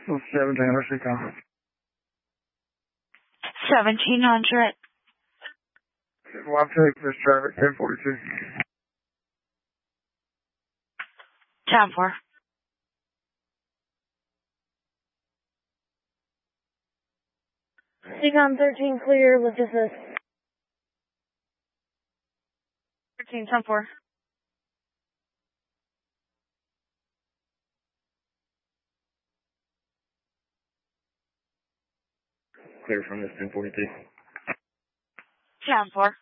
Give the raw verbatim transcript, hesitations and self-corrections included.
seventeen hundred, Seacom. seventeen hundred. One take this traffic, ten forty-two. ten four. Seacom thirteen clear, with assist. thirteen, ten four. Clear from this ten forty-two. ten four.